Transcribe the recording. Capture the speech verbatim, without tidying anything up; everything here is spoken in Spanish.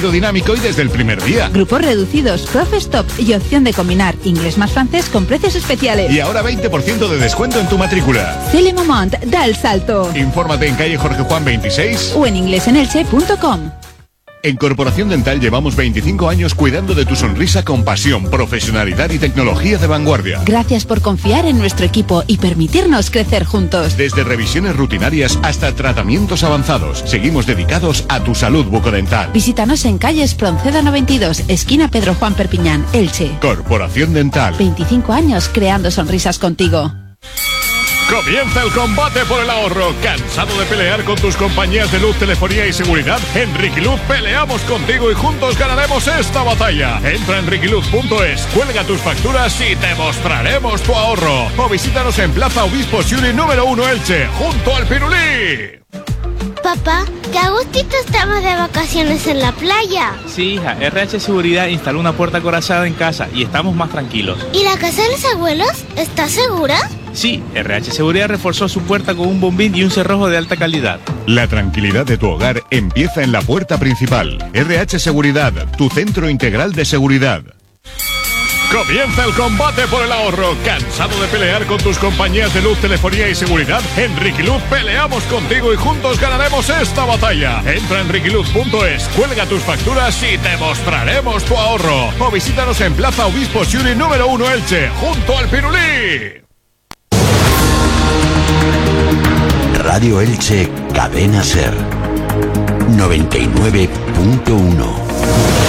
rápido, dinámico y desde el primer día. Grupos reducidos, Profe Stop y opción de combinar inglés más francés con precios especiales. Y ahora veinte por ciento de descuento en tu matrícula. Cele Moment, da el salto. Infórmate en calle Jorge Juan veintiséis o en inglesenelche punto com. En Corporación Dental llevamos veinticinco años cuidando de tu sonrisa con pasión, profesionalidad y tecnología de vanguardia. Gracias por confiar en nuestro equipo y permitirnos crecer juntos. Desde revisiones rutinarias hasta tratamientos avanzados, seguimos dedicados a tu salud bucodental. Visítanos en calle Espronceda noventa y dos, esquina Pedro Juan Perpiñán, Elche. Corporación Dental. veinticinco años creando sonrisas contigo. Comienza el combate por el ahorro. ¿Cansado de pelear con tus compañías de luz, telefonía y seguridad? En Riquiluz peleamos contigo y juntos ganaremos esta batalla. Entra en riquiluz punto es, cuelga tus facturas y te mostraremos tu ahorro. O visítanos en Plaza Obispo Siuri número uno Elche, junto al Pirulí. Papá, qué a gustito estamos de vacaciones en la playa. Sí, hija, R H Seguridad instaló una puerta acorazada en casa y estamos más tranquilos. ¿Y la casa de los abuelos está segura? Sí, R H Seguridad reforzó su puerta con un bombín y un cerrojo de alta calidad. La tranquilidad de tu hogar empieza en la puerta principal. R H Seguridad, tu centro integral de seguridad. Comienza el combate por el ahorro. ¿Cansado de pelear con tus compañías de luz, telefonía y seguridad? En Riquiluz peleamos contigo y juntos ganaremos esta batalla. Entra en riquiluz punto es, cuelga tus facturas y te mostraremos tu ahorro. O visítanos en Plaza Obispo Siuri número uno Elche, junto al Pirulí. Radio Elche, Cadena Ser noventa y nueve punto uno.